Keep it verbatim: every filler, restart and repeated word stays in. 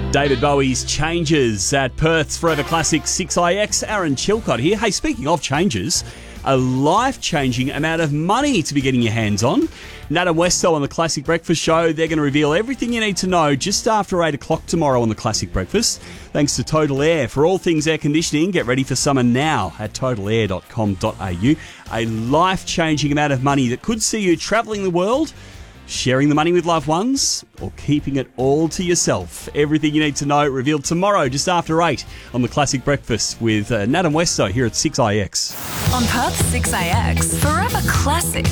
David Bowie's Changes at Perth's Forever Classic six I X. Aaron Chilcott here. Hey, speaking of changes, a life-changing amount of money to be getting your hands on. Nat and Westo on the Classic Breakfast Show. They're going to reveal everything you need to know just after eight o'clock tomorrow on the Classic Breakfast. Thanks to Total Air. For all things air conditioning, get ready for summer now at total air dot com dot a u. A life-changing amount of money that could see you travelling the world, sharing the money with loved ones, or keeping it all to yourself. Everything you need to know revealed tomorrow just after eight on the Classic Breakfast with uh, Nat and Westo here at six I X. On Perth six A X, Forever Classic.